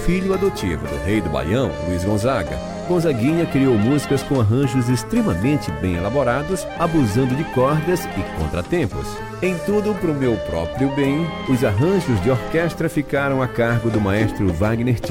filho adotivo do rei do Baião, Luiz Gonzaga, Gonzaguinha criou músicas com arranjos extremamente bem elaborados, abusando de cordas e contratempos. Em Tudo Pro Meu Próprio Bem, os arranjos de orquestra ficaram a cargo do maestro Wagner Tiso.